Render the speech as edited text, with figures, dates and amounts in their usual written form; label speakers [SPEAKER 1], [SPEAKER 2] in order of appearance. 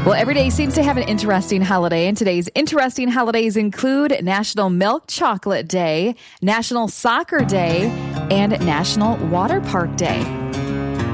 [SPEAKER 1] Well, every day seems to have an interesting holiday, and today's interesting holidays include National Milk Chocolate Day, National Soccer Day, and National Water Park Day.